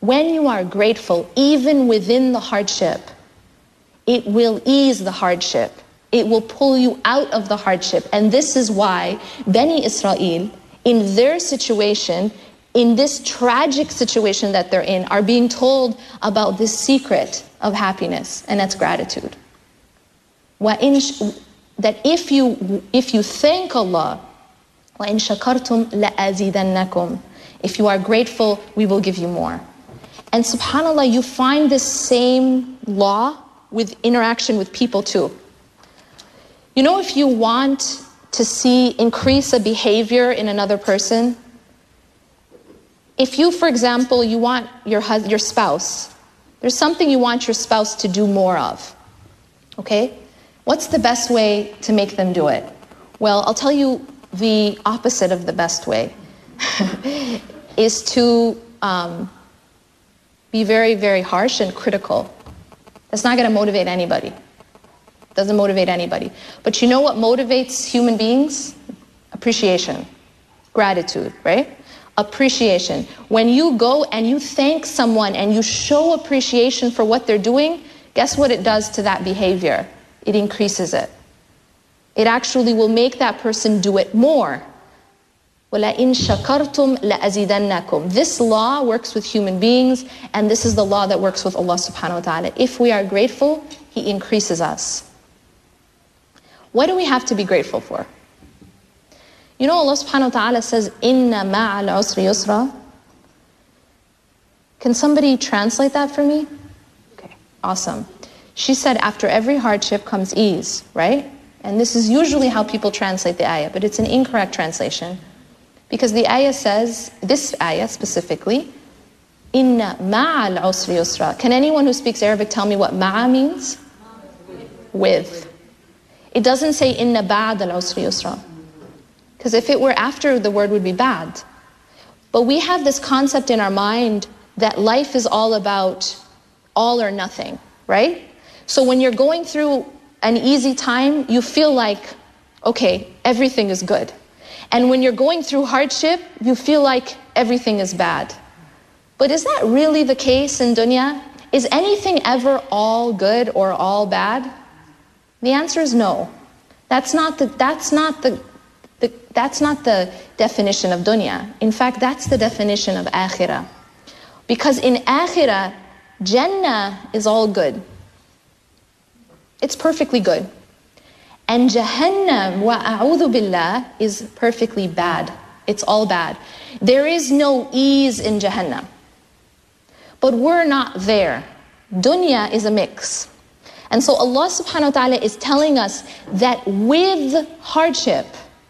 when you are grateful, even within the hardship, it will ease the hardship. It will pull you out of the hardship. And this is why Bani Israel, in their situation, in this tragic situation that they're in, are being told about this secret of happiness, and that's gratitude. That if you thank Allah, وَإِن شَكَرْتُمْ لَأَزِيدَنَّكُمْ, if you are grateful, we will give you more. And subhanAllah, you find this same law with interaction with people too. You know, if you want to increase a behavior in another person, if you, for example, you want your spouse, there's something you want your spouse to do more of, okay? What's the best way to make them do it? Well, I'll tell you the opposite of the best way is to be very, very harsh and critical. That's not going to motivate anybody. Doesn't motivate anybody. But you know what motivates human beings? Appreciation, gratitude, right? Appreciation. When you go and you thank someone and you show appreciation for what they're doing, guess what it does to that behavior? It increases it. It actually will make that person do it more. وَلَئِن شَكَرْتُمْ لَأَزِيدَنَّكُمْ. This law works with human beings, and this is the law that works with Allah subhanahu wa ta'ala. If we are grateful, He increases us. What do we have to be grateful for? You know, Allah subhanahu wa ta'ala says, Inna ma'al usri yusra. Can somebody translate that for me? Okay, awesome. She said after every hardship comes ease, right? And this is usually how people translate the ayah, but it's an incorrect translation. Because the ayah says, this ayah specifically, Inna ma'al usri yusra. Can anyone who speaks Arabic tell me what ma'a means? With. It doesn't say Inna ba'd al-usri yusra. Because if it were after, the word would be bad. But we have this concept in our mind that life is all about all or nothing, right? So when you're going through an easy time, you feel like, okay, everything is good. And when you're going through hardship, you feel like everything is bad. But is that really the case in dunya? Is anything ever all good or all bad? The answer is no. That's not the definition of dunya. In fact, that's the definition of akhirah. Because in akhirah, Jannah is all good. It's perfectly good. And Jahannam, wa a'udhu billah, is perfectly bad. It's all bad. There is no ease in Jahannam. But we're not there. Dunya is a mix. And so Allah subhanahu wa ta'ala is telling us that with hardship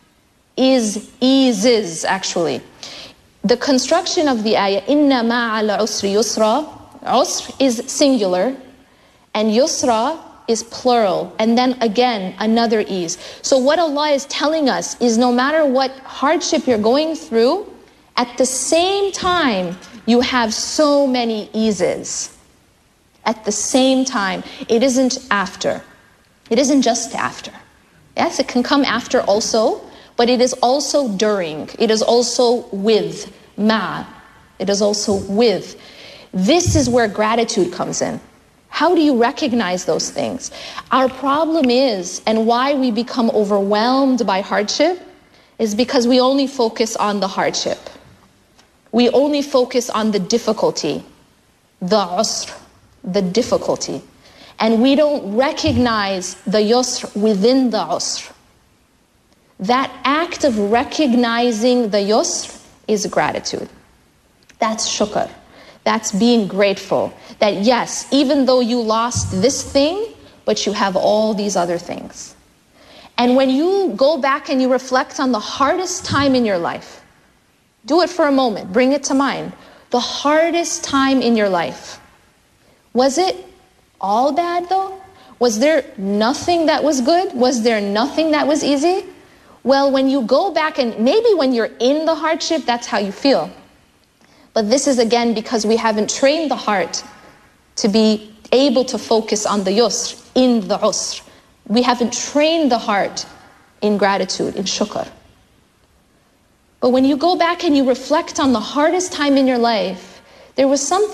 is eases actually. The construction of the ayah, Inna ma'al usri yusra, usr is singular and yusra is plural, and then again another ease. So what Allah is telling us is no matter what hardship you're going through, at the same time you have so many eases. At the same time, it isn't after. It isn't just after. Yes, it can come after also, but it is also during. It is also with. Ma. It is also with. This is where gratitude comes in. How do you recognize those things? Our problem is, and why we become overwhelmed by hardship, is because we only focus on the hardship. We only focus on the difficulty, the usr, the difficulty. And we don't recognize the yusr within the usr. That act of recognizing the yusr is gratitude. That's shukr. That's being grateful. That yes, even though you lost this thing, but you have all these other things. And when you go back and you reflect on the hardest time in your life, do it for a moment, bring it to mind. The hardest time in your life. Was it all bad though? Was there nothing that was good? Was there nothing that was easy? Well, when you go back and maybe when you're in the hardship, that's how you feel. But this is again because we haven't trained the heart to be able to focus on the yusr, in the usr. We haven't trained the heart in gratitude, in shukr. But when you go back and you reflect on the hardest time in your life, there was something